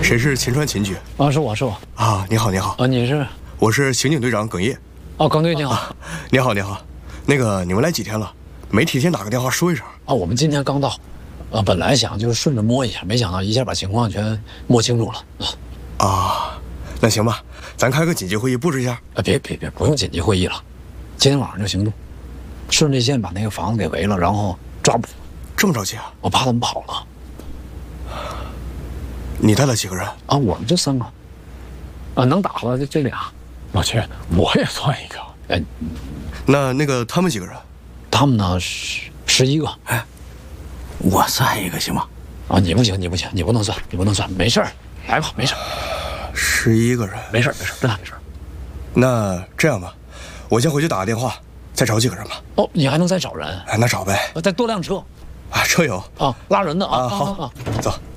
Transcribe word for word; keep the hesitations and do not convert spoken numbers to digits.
谁是秦川秦局？ 啊，是我是我啊，你好你好。 啊，你是？ 我是刑警队长耿烨。 哦，耿队你好。 啊，你好你好。那个你们来几天了？没提前打个电话说一声。 啊，我们今天刚到。啊，本来想就是顺着摸一下，没想到一下把情况全摸清楚了。 啊，啊那行吧，咱开个紧急会议布置一下。 啊，别别别，不用紧急会议了，今天晚上就行动，顺着线把那个房子给围了，然后抓捕。 这么着急啊？ 我怕他们跑了。 你带了几个人？ 啊，我们这三个。啊，能打的这这俩。 老秦，我也算一个。 哎， 那那个他们几个人？ 他们呢十十一个。 哎，我算一个行吗？ 啊，你不行，你不行，你不能算，你不能算，没事儿，来吧，没事儿。 十一个人， 没事儿，没事儿，真的没事儿。 那这样吧，我先回去打个电话，再找几个人吧。 哦，你还能再找人？ 哎，那找呗。 再多辆车。 啊，车有啊，拉人的啊。 啊，好，走。